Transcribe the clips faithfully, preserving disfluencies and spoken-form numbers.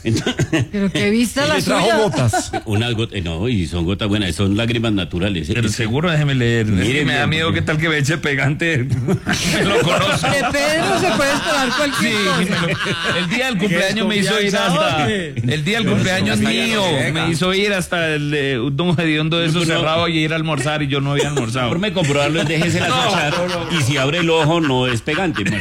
Entonces, Pero qué vista la Le trajo suya. gotas. unas gotas, no, y son gotas buenas, son lágrimas naturales. Pero Es- seguro, déjeme leer. Mire, Es que me da mire, miedo porque- qué tal que me eche pegante. Me lo conozco. De Pedro se puede esperar Sí, cualquier me cosa. lo- el día del cumpleaños me hizo ir hasta. El día del cumpleaños mío me hizo ir hasta el eh, Don Gediondo de esos No, no. cerrado y ir a almorzar y yo no había almorzado. Forma de comprobarlo es déjese la tachar, y si abre el ojo no es pegante. Pues.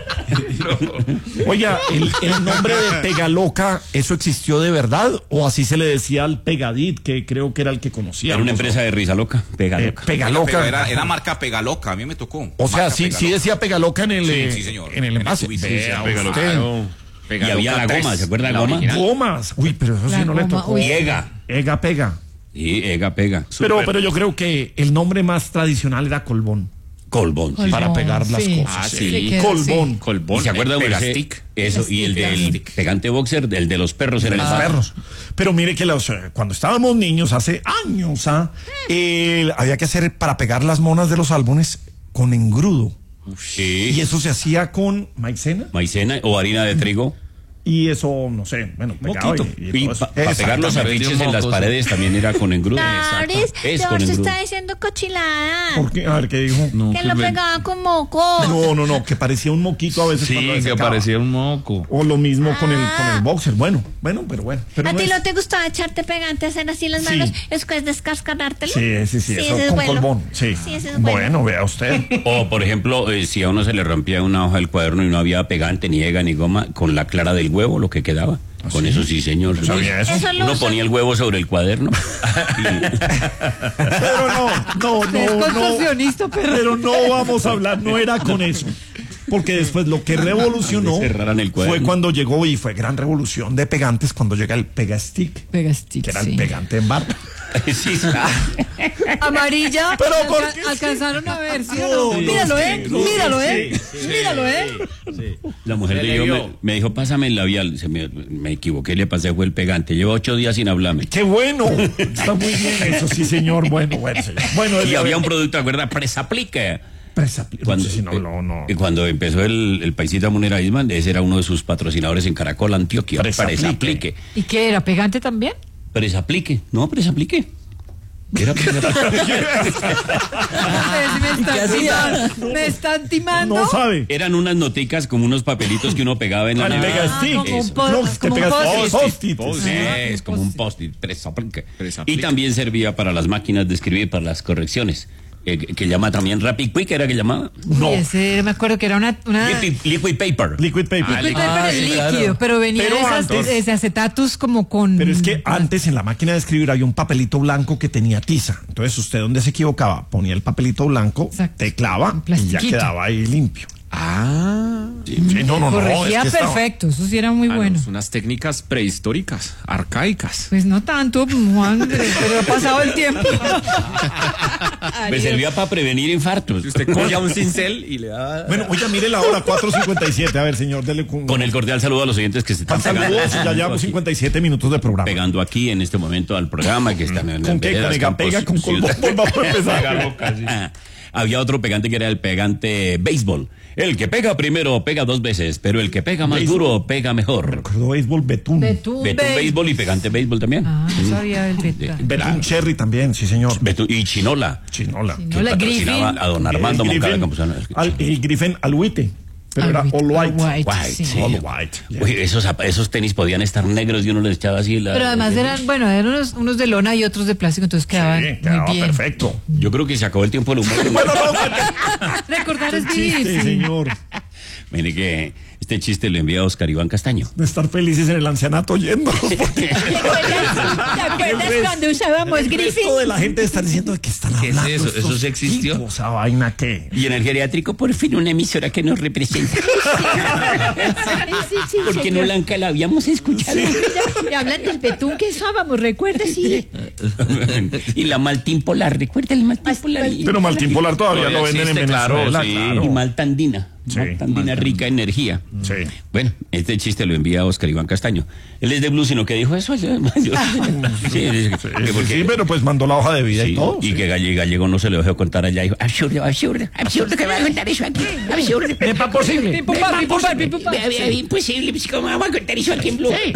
Oiga, el, el nombre de Pegaloca, ¿eso existió de verdad? ¿O así se le decía al Pegadit, que creo que era el que conocía? Era una empresa de risa loca, pega Eh, loca. Pegaloca. Pero era, era marca Pegaloca, a mí me tocó. O sea, Marca sí, sí Pegaloca. decía Pegaloca en el, Sí, eh, sí, señor. en el En el envase. tubi, sí, Vea sí, usted. Y había la goma, ¿se acuerda de la goma? Gomas. Uy, pero eso La sí no le goma, tocó. uy. Y Ega. Ega pega. Y Ega pega. Pero, pero yo creo que el nombre más tradicional era Colbón. Colbón. sí. Colbón, para pegar las sí. cosas. Ah, Se sí. queda Colbón. así. Colbón. ¿Y se acuerda de Pegastic. Eso, y el del pegante boxer, el de los perros en el Los bar. perros. Pero mire que los, eh, cuando estábamos niños, hace años, ah, eh, había que hacer para pegar las monas de los álbumes con engrudo. Y Sí. eso se hacía con maicena. Maicena o harina de trigo. Y eso, no sé, bueno, pegaba Poquito. y, y Y todo eso. para pegar los Exactamente. afiches en las paredes también era con engrudo. Doris, Es con Doris engrudo. está diciendo cochinada. ¿Por qué? A ver, ¿qué dijo? No, Que lo me- pegaba con moco. No, no, no, que parecía un moquito a veces. Sí, cuando le que secaba. parecía un moco. O lo mismo con el, con Ah. el boxer. Bueno, bueno, pero bueno. Pero ¿A no ti es- no te gustaba echarte pegante, hacer así las Sí. manos, después descascarártelo? Sí, sí, sí, eso ese es con bueno. colbón. Sí. Sí, ese es bueno. Bueno, vea usted. O, por ejemplo, eh, si a uno se le rompía una hoja del cuaderno y no había pegante, ni ega, ni goma, con la clara del huevo, lo que quedaba. Con eso sí, señor. ¿Ah, sabía eso? Eso lo Uno usan- ponía el huevo sobre el cuaderno. Pero no, no, Es no, no. contorsionista, pero. Pero no vamos a hablar, no era con eso. Porque después lo que revolucionó Cerraran el cuaderno. fue cuando llegó y fue gran revolución de pegantes cuando llega el Pegastick, Pegastick, que era sí. el pegante en barra. Sí, sí. Amarilla. Pero alca- ¿por qué? alcanzaron a ver, ¿sí No, o no? no, Míralo, sí, ¿eh? no, Míralo, sí, ¿eh? Míralo, ¿eh? La mujer de yo me, me dijo, pásame el labial. Se me, me equivoqué, le pasé, fue el pegante. Lleva ocho días sin hablarme. ¡Qué bueno! Está muy bien eso, sí, señor. Bueno, bueno, señor. Bueno, Y es- había un producto, ¿te acuerdas? Presaplique. Presa- Cuando, no sé si no, no, no. eh, cuando empezó el, el paisita Munera Isman, ese era uno de sus patrocinadores en Caracol, Antioquia. Presaplique. Presaplique. ¿Y qué era? ¿Pegante también? Presaplique. No, presaplique. Era presaplique. me, están timando, me están timando. No sabe. Eran unas noticas como unos papelitos que uno pegaba en la Al nevera. Pegastick. Ah, como un Eso. po- No, que como un pegas post-it. post-it. Post- Sí. Ah, es como como un post-it. post-it, presaplique. Presaplique. Y también servía para las máquinas de escribir, para las correcciones, eh, que, que llama también Rapid Quick, ¿era que llamaba? No. Uy, ese, me acuerdo que era una. una Liquid, liquid paper. Liquid paper. Liquid paper Ah, es sí, líquido, claro. pero venía Pero esas, antes- ese acetatus como con. Pero es que antes en la máquina de escribir había un papelito blanco que tenía tiza. Entonces usted donde se equivocaba ponía el papelito blanco, Exacto. teclaba Un y ya plastiquito. quedaba ahí limpio. Ah. Sí, no, no, no. Corregía es que estaba- perfecto, eso sí era muy Ah, no, bueno. son unas técnicas prehistóricas, arcaicas. Pues no tanto, Juan, pero ha pasado el tiempo. Me servía para prevenir infartos. Usted cogía un cincel y le daba. Bueno, oiga, mire la hora, cuatro cincuenta y siete. A ver, señor, dele con... Con el cordial saludo a los oyentes que se están pegando, Saludos, ya llevamos aquí, cincuenta y siete minutos de programa. pegando aquí en este momento al programa que están en ¿Con qué? veredas, ¿Con Ega campos, Pega? ¿Con ciudad- Colbón? Vamos a empezar. Pega loca, sí. Ah, había otro pegante que era el pegante béisbol. El que pega primero pega dos veces, pero el que pega más Béisbol. duro pega mejor. Recuerdo béisbol, Betún. Betún, Betún Bey. béisbol y pegante béisbol también. Ah, no sabía del beta. Betún Cherry también, sí, señor. Betún y Chinola. Chinola. Sí, Que no, la patrocinaba Griffin. a don Armando El Moncada Griffin, Campuzano. al- el Griffin Alhuite, pero era All all white. white, White, sí. sí. All white. yeah. Uy, esos, zap- esos tenis podían estar negros y uno les echaba así la... Pero además eran, bueno, eran unos, unos de lona y otros de plástico, entonces quedaban Sí, quedaba muy bien. perfecto. Yo creo que se acabó el tiempo del humor. Bueno, no, Recordar es qué vivir. chiste, sí. señor. Mire que este chiste lo envía Oscar Iván Castaño. De estar felices en el ancianato yendo. ¿Te acuerdas cuando usábamos El Griffin? resto de la gente está diciendo de qué están ¿Qué es hablando. eso? estos ¿Eso sí existió? tipos, esa vaina que. Y en el geriátrico, por fin, una emisora que nos representa. Sí, sí, Porque no señor. la, la habíamos escuchado. Y hablan del betún que usábamos, ¿recuerda? Sí. Y la Maltín Polar, ¿recuerda el Maltín Polar? Y- Pero Maltín Polar todavía Todavía lo venden en existe, claro, Venezuela. sí. claro. Y Maltandina. Sí. Maltandina rica en energía. Sí. Bueno, este chiste lo envía Oscar Iván Castaño. Él es de Blue, sino que dijo eso. Yo- yo- sí, dice que- que Sí, porque- sí, pero pues mandó la hoja de vida sí, y todo. y sí. que Galle- Gallego no se le dejó contar allá. Dijo, absurdo, absurdo, absurdo que va a contar eso aquí. Absurdo. Es posible. Pim, pum, pam, pim, pum, pam, pim, pum, pam. Imposible, pues, ¿cómo vamos a contar eso aquí en Blue?